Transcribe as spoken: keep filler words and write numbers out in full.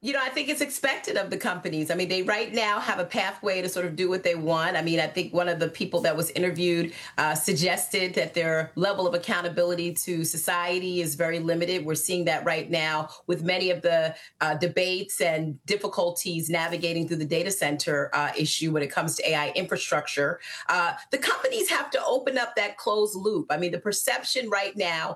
You know, I think it's expected of the companies. I mean, they right now have a pathway to sort of do what they want. I mean, I think one of the people that was interviewed uh, suggested that their level of accountability to society is very limited. We're seeing that right now with many of the uh, debates and difficulties navigating through the data center uh, issue when it comes to A I infrastructure. Uh, the companies have to open up that closed loop. I mean, the perception right now